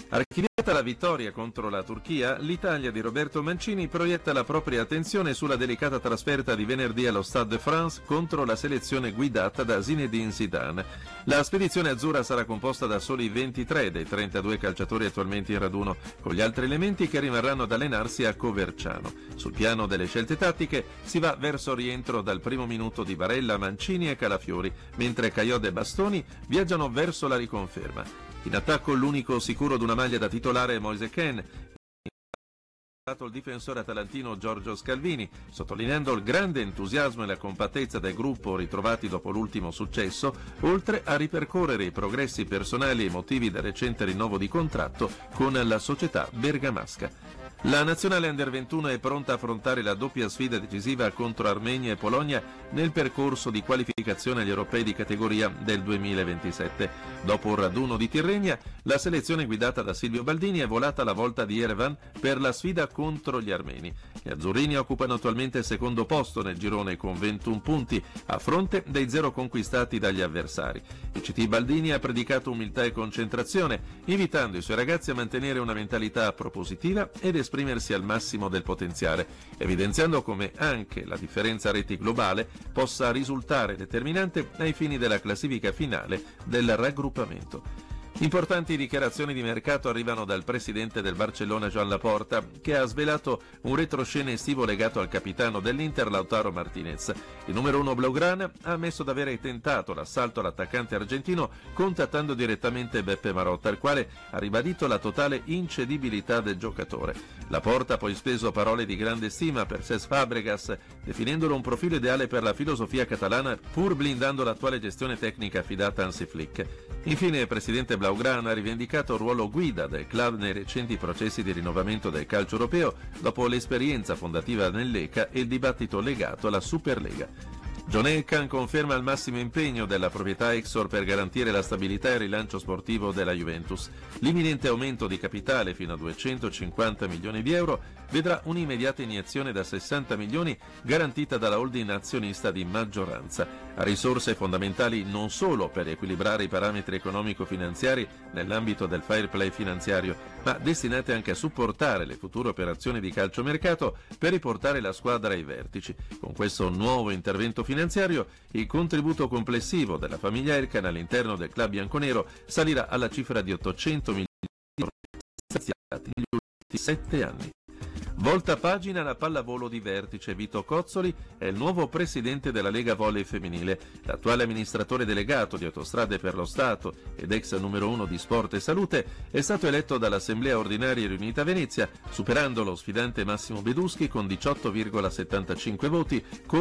Archiviata la vittoria contro la Turchia, l'Italia di Roberto Mancini proietta la propria attenzione sulla delicata trasferta di venerdì allo Stade de France contro la selezione guidata da Zinedine Zidane. La spedizione azzurra sarà composta da soli 23 dei 32 calciatori attualmente in raduno, con gli altri elementi che rimarranno ad allenarsi a Coverciano. Sul piano delle scelte tattiche si va verso rientro dal primo minuto di Barella, Mancini e Calafiori, mentre Caiote e Bastoni viaggiano verso la riconferma. In attacco l'unico sicuro d'una maglia da titolare è Moise Kean, il difensore atalantino Giorgio Scalvini, sottolineando il grande entusiasmo e la compattezza del gruppo ritrovati dopo l'ultimo successo, oltre a ripercorrere i progressi personali e motivi del recente rinnovo di contratto con la società bergamasca. La nazionale Under 21 è pronta a affrontare la doppia sfida decisiva contro Armenia e Polonia nel percorso di qualificazione agli europei di categoria del 2027. Dopo un raduno di Tirrenia, la selezione guidata da Silvio Baldini è volata alla volta di Yerevan per la sfida contro gli armeni. Gli azzurrini occupano attualmente il secondo posto nel girone con 21 punti, a fronte dei 0 conquistati dagli avversari. Il CT Baldini ha predicato umiltà e concentrazione, invitando i suoi ragazzi a mantenere una mentalità propositiva ed esprimersi al massimo del potenziale, evidenziando come anche la differenza reti globale possa risultare determinante ai fini della classifica finale del raggruppamento. Importanti dichiarazioni di mercato arrivano dal presidente del Barcellona Joan Laporta, che ha svelato un retroscena estivo legato al capitano dell'Inter Lautaro Martinez. Il numero 1 blaugrana ha ammesso di aver tentato l'assalto all'attaccante argentino contattando direttamente Beppe Marotta, il quale ha ribadito la totale incedibilità del giocatore. Laporta ha poi speso parole di grande stima per Cesc Fabregas, definendolo un profilo ideale per la filosofia catalana, pur blindando l'attuale gestione tecnica affidata a Hansi Flick. Infine il presidente blaugrana ha rivendicato il ruolo guida del club nei recenti processi di rinnovamento del calcio europeo dopo l'esperienza fondativa nell'ECA e il dibattito legato alla Superlega. John Elkann conferma il massimo impegno della proprietà Exor per garantire la stabilità e il rilancio sportivo della Juventus. L'imminente aumento di capitale fino a 250 milioni di euro vedrà un'immediata iniezione da 60 milioni garantita dalla holding azionista di maggioranza. Ha risorse fondamentali non solo per riequilibrare i parametri economico-finanziari nell'ambito del fair play finanziario, ma destinate anche a supportare le future operazioni di calciomercato per riportare la squadra ai vertici. Con questo nuovo intervento finanziario, il contributo complessivo della famiglia Elkann all'interno del club bianconero salirà alla cifra di 800 milioni di euro stanziati negli ultimi 7 anni. Volta pagina la pallavolo di vertice. Vito Cozzoli è il nuovo presidente della Lega Volley Femminile. L'attuale amministratore delegato di Autostrade per lo Stato ed ex numero 1 di Sport e Salute è stato eletto dall'Assemblea Ordinaria riunita a Venezia, superando lo sfidante Massimo Beduschi con 18,75 voti,